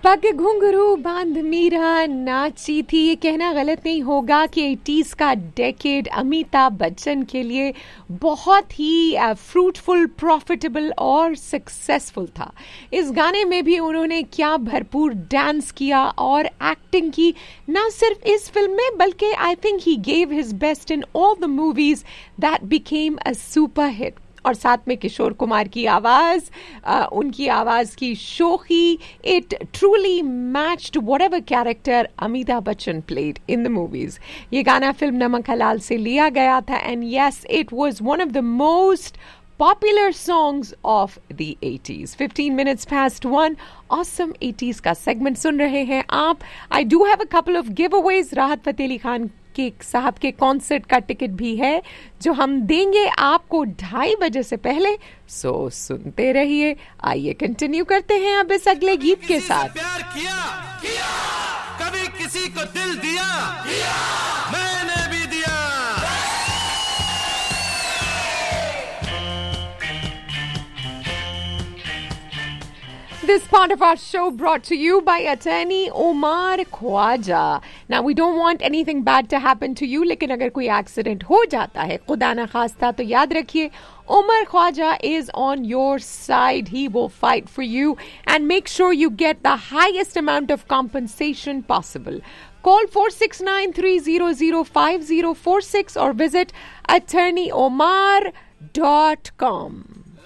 पग घुंघरू बांध मीरा नाची थी। ये कहना गलत नहीं होगा कि 80s का डेकेड अमिताभ बच्चन के लिए बहुत ही फ्रूटफुल, प्रॉफिटेबल और सक्सेसफुल था। इस गाने में भी उन्होंने क्या भरपूर डांस किया और एक्टिंग की, ना सिर्फ इस फिल्म में बल्कि I think he gave his best in all the movies that became a super hit. और साथ में किशोर कुमार की आवाज, उनकी आवाज की शोखी, it truly matched whatever character Amitabh Bachchan played in the movies. ये गाना फिल्म नमक हलाल से लिया गया था and yes, it was one of the most popular songs of the 80s. 15 minutes past 1. Awesome 80s का segment सुन रहे हैं आप. I do have a couple of giveaways. राहत फतेह अली खान के साहब के कॉन्सर्ट का टिकट भी है जो हम देंगे आपको 2:30 बजे से पहले. सो सुनते रहिए. आइए कंटिन्यू करते हैं अब इस अगले गीत के साथ. प्यार किया, कभी किसी को दिल दिया, मैंने भी दिया. This part of our show brought to you by attorney Omar Khwaja. Now we don't want anything bad to happen to you, लेकिन अगर कोई एक्सीडेंट हो जाता है खुदा ना खास्ता तो याद रखिए Omar Khwaja is on your side. He will fight for you and make sure you get the highest amount of compensation possible. Call 469-300-5046 or visit attorneyomar.com.